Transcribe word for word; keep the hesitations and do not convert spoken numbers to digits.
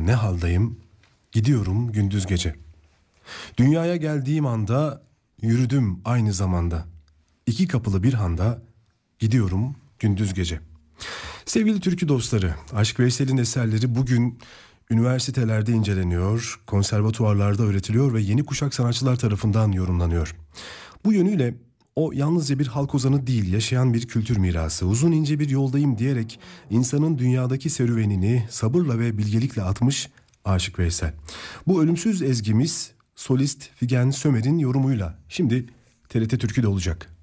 bilmem ne haldayım, gidiyorum gündüz gece. Dünyaya geldiğim anda yürüdüm aynı zamanda. İki kapılı bir handa gidiyorum gündüz gece. Sevgili türkü dostları, Aşık Veysel'in eserleri bugün üniversitelerde inceleniyor, konservatuvarlarda öğretiliyor ve yeni kuşak sanatçılar tarafından yorumlanıyor. Bu yönüyle o yalnızca bir halk ozanı değil, yaşayan bir kültür mirası. Uzun ince bir yoldayım diyerek insanın dünyadaki serüvenini sabırla ve bilgelikle atmış Aşık Veysel. Bu ölümsüz ezgimiz solist Figen Sömer'in yorumuyla şimdi T R T Türkü'de olacak.